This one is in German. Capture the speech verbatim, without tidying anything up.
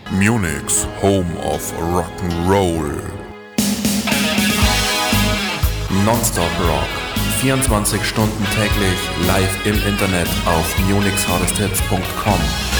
Munich's Home of Rock'n'Roll. Nonstop Rock. vierundzwanzig Stunden täglich live im Internet auf munichs hardest hits punkt com.